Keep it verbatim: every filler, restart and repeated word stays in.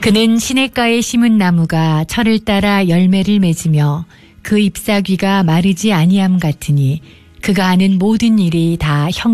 그는 시냇가에 심은 나무가 철을 따라 열매를 맺으며 그 잎사귀가 마르지 아니함 같으니 그가 하는 모든 일이 다 형